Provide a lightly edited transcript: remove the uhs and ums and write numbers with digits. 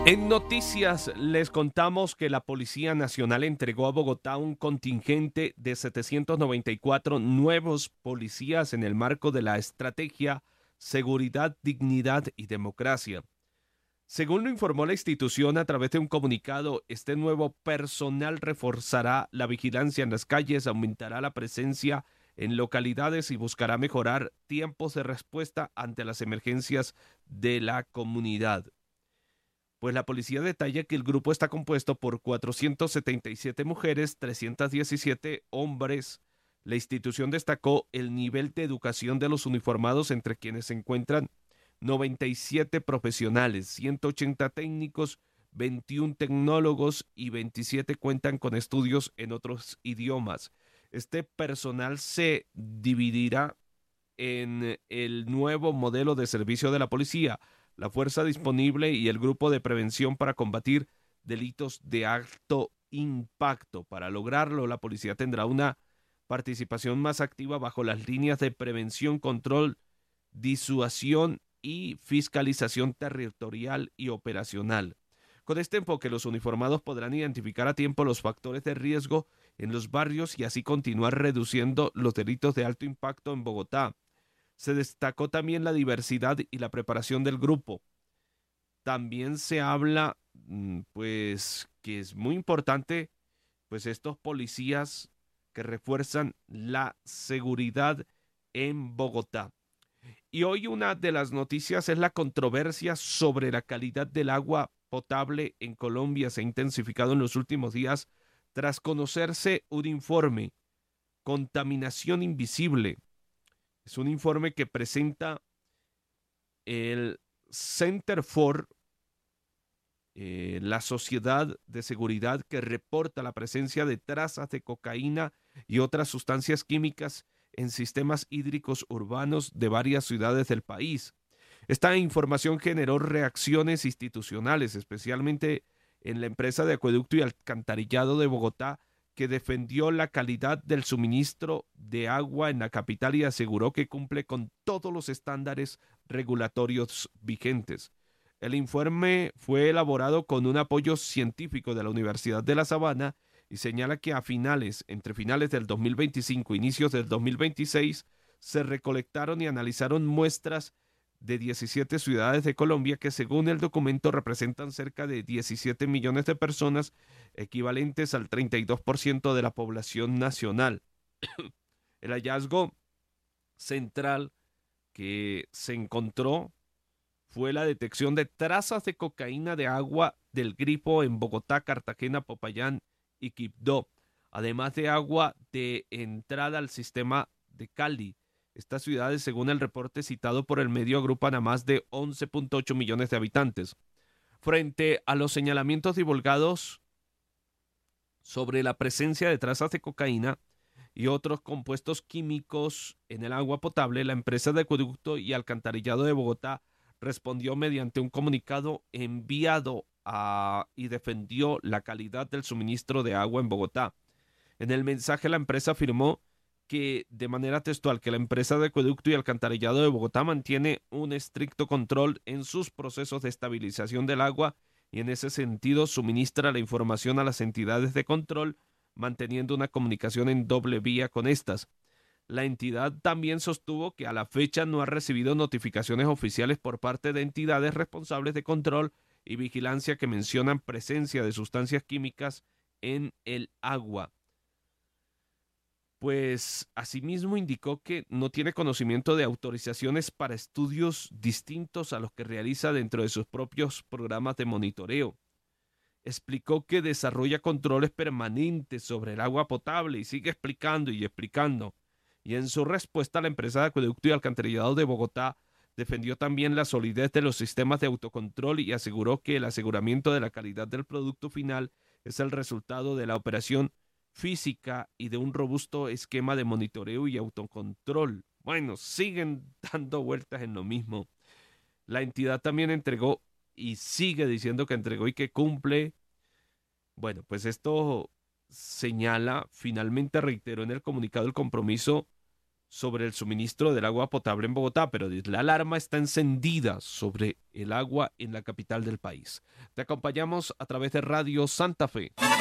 En noticias les contamos que la Policía Nacional entregó a Bogotá un contingente de 794 nuevos policías en el marco de la estrategia Seguridad, Dignidad y Democracia. Según lo informó la institución a través de un comunicado, este nuevo personal reforzará la vigilancia en las calles, aumentará la presencia en localidades y buscará mejorar tiempos de respuesta ante las emergencias de la comunidad. Pues la policía detalla que el grupo está compuesto por 477 mujeres, 317 hombres. La institución destacó el nivel de educación de los uniformados, entre quienes se encuentran 97 profesionales, 180 técnicos, 21 tecnólogos y 27 cuentan con estudios en otros idiomas. Este personal se dividirá en el nuevo modelo de servicio de la policía, la fuerza disponible y el grupo de prevención para combatir delitos de alto impacto. Para lograrlo, la policía tendrá una participación más activa bajo las líneas de prevención, control, disuasión y fiscalización territorial y operacional. Con este enfoque, los uniformados podrán identificar a tiempo los factores de riesgo en los barrios y así continuar reduciendo los delitos de alto impacto en Bogotá. Se destacó también la diversidad y la preparación del grupo. También se habla, pues, que es muy importante, pues, estos policías que refuerzan la seguridad en Bogotá. Y hoy una de las noticias es la controversia sobre la calidad del agua potable en Colombia. Se ha intensificado en los últimos días tras conocerse un informe, Contaminación Invisible. Es un informe que presenta el Center for la Sociedad de Seguridad, que reporta la presencia de trazas de cocaína y otras sustancias químicas en sistemas hídricos urbanos de varias ciudades del país. Esta información generó reacciones institucionales, especialmente en la empresa de acueducto y alcantarillado de Bogotá, que defendió la calidad del suministro de agua en la capital y aseguró que cumple con todos los estándares regulatorios vigentes. El informe fue elaborado con un apoyo científico de la Universidad de La Sabana y señala que entre finales del 2025 e inicios del 2026, se recolectaron y analizaron muestras de 17 ciudades de Colombia que, según el documento, representan cerca de 17 millones de personas, equivalentes al 32% de la población nacional. El hallazgo central que se encontró fue la detección de trazas de cocaína de agua del Grifo en Bogotá, Cartagena, Popayán y Quibdó, además de agua de entrada al sistema de Cali. Estas ciudades, según el reporte citado por el medio, agrupan a más de 11.8 millones de habitantes. Frente a los señalamientos divulgados sobre la presencia de trazas de cocaína y otros compuestos químicos en el agua potable, la empresa de acueducto y alcantarillado de Bogotá respondió mediante un comunicado enviado y defendió la calidad del suministro de agua en Bogotá. En el mensaje, la empresa afirmó que, de manera textual, que la empresa de acueducto y alcantarillado de Bogotá mantiene un estricto control en sus procesos de estabilización del agua y en ese sentido suministra la información a las entidades de control, manteniendo una comunicación en doble vía con estas. La entidad también sostuvo que a la fecha no ha recibido notificaciones oficiales por parte de entidades responsables de control y vigilancia que mencionan presencia de sustancias químicas en el agua. Pues asimismo indicó que no tiene conocimiento de autorizaciones para estudios distintos a los que realiza dentro de sus propios programas de monitoreo. Explicó que desarrolla controles permanentes sobre el agua potable y sigue explicando y explicando. Y en su respuesta, la empresa de acueducto y alcantarillado de Bogotá defendió también la solidez de los sistemas de autocontrol y aseguró que el aseguramiento de la calidad del producto final es el resultado de la operación física y de un robusto esquema de monitoreo y autocontrol. Bueno, siguen dando vueltas en lo mismo. La entidad también entregó y sigue diciendo que entregó y que cumple. Bueno, pues esto señala, finalmente reiteró en el comunicado el compromiso sobre el suministro del agua potable en Bogotá, pero la alarma está encendida sobre el agua en la capital del país. Te acompañamos a través de Radio Santa Fe.